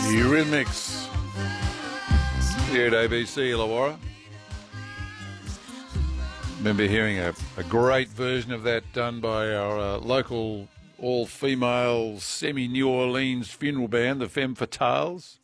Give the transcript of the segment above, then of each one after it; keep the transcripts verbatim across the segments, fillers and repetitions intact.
Eurythmics here at A B C Illawarra. Remember hearing a, a great version of that done by our uh, local all-female semi-New Orleans funeral band, the Femme Fatales.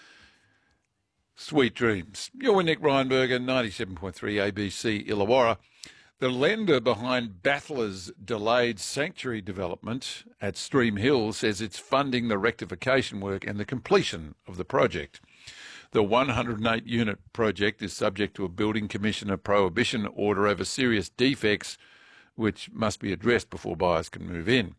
Sweet Dreams. You're with Nick Reinberger, ninety-seven point three A B C Illawarra. The lender behind Battler's delayed sanctuary development at Stream Hill says it's funding the rectification work and the completion of the project. The one hundred eight unit project is subject to a building commissioner prohibition order over serious defects, which must be addressed before buyers can move in.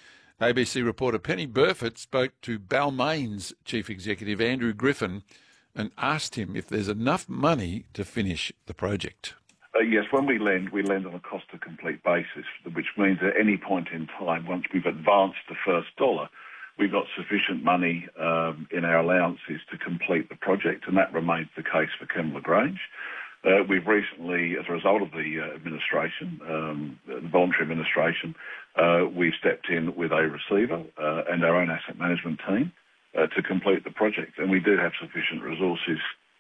A B C reporter Penny Burford spoke to Balmain's chief executive Andrew Griffin and asked him if there's enough money to finish the project. Uh, yes, when we lend, we lend on a cost-to-complete basis, which means at any point in time, once we've advanced the first dollar, we've got sufficient money um, in our allowances to complete the project, and that remains the case for Kembla Grange. Uh, we've recently, as a result of the uh, administration, um, the voluntary administration, uh, we've stepped in with a receiver uh, and our own asset management team uh, to complete the project, and we do have sufficient resources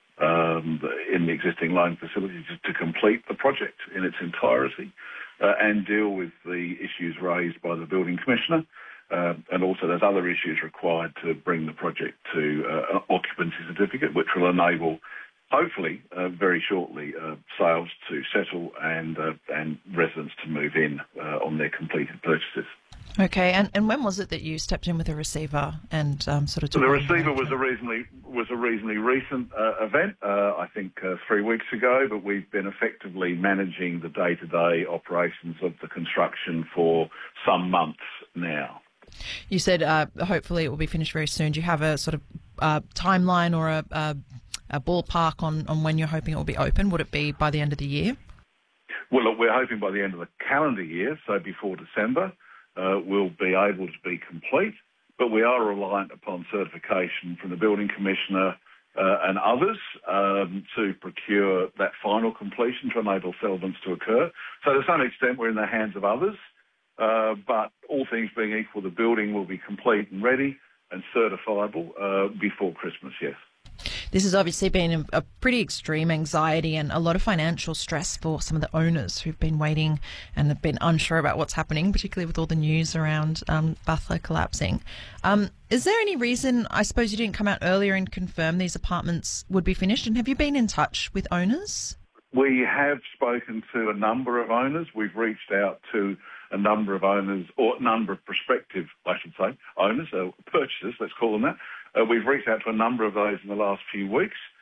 Um, in the existing loan facility to, to complete the project in its entirety uh, and deal with the issues raised by the building commissioner. Uh, and also there's other issues required to bring the project to uh, an occupancy certificate, which will enable, hopefully, uh, very shortly, uh, sales to settle and uh, and residents to move in uh, on their completed purchases. Okay, and, and when was it that you stepped in with a receiver and um, sort of took The receiver was a reasonably was a reasonably recent uh, event, uh, I think uh, three weeks ago, but we've been effectively managing the day-to-day operations of the construction for some months now. You said uh, hopefully it will be finished very soon. Do you have a sort of uh, timeline or a, a, a ballpark on, on when you're hoping it will be open? Would it be by the end of the year? Well, look, we're hoping by the end of the calendar year, so before December. Uh, will be able to be complete, but we are reliant upon certification from the building commissioner uh, and others um, to procure that final completion to enable settlements to occur. So to some extent we're in the hands of others, uh, but all things being equal, the building will be complete and ready and certifiable uh, before Christmas, yes. This has obviously been a pretty extreme anxiety and a lot of financial stress for some of the owners who've been waiting and have been unsure about what's happening, particularly with all the news around um, Battler collapsing. Um, is there any reason, I suppose, you didn't come out earlier and confirm these apartments would be finished? And have you been in touch with owners? We have spoken to a number of owners. We've reached out to a number of owners, or a number of prospective, I should say, owners, or purchasers, let's call them that. Uh, we've reached out to a number of those in the last few weeks.